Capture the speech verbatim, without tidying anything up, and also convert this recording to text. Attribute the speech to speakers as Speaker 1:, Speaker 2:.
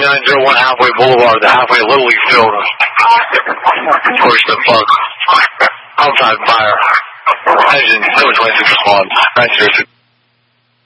Speaker 1: nine oh one Halfway Boulevard, the Halfway Little League Field. Towards the park. Outside fire. Engine seven twenty-six one. nine zero two.